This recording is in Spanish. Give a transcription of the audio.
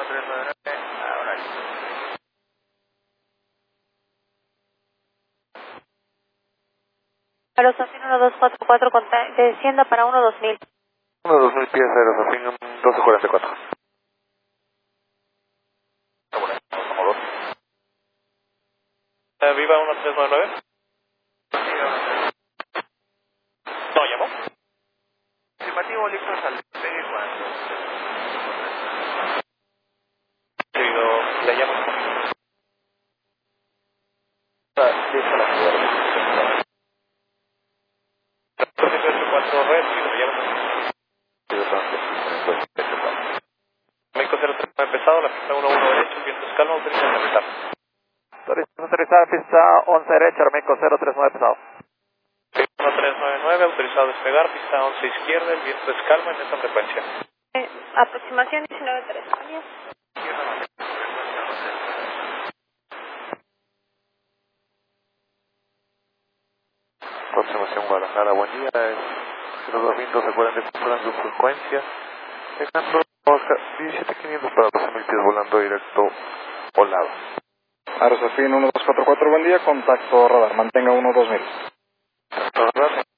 ahora sí. Aerosafin 1244, descienda para 12000. 1-2000 pies, Aerosafin 1244. Viva 1399. No, llamó. Estimativo listo al despegue cuando. Debido, le llamo. Listo la ciudad. 4 red, y le llamo. México 039 pesado, la pista 11 derecho, viento escalma, autoriza a aterrizar. Autorizada, pista 11 derecha, Armeco 039 pesado. 1399, autorizado a despegar, pista 11 izquierda, el viento es calma en esta frecuencia. Aproximación 19-3. Aproximación Guadalajara, buen día. Los 1240 su frecuencia. Dejando 17500 para 12000 pies volando directo volado. Aerosafin 1244, buen día, contacto radar, mantenga 12000. Radar,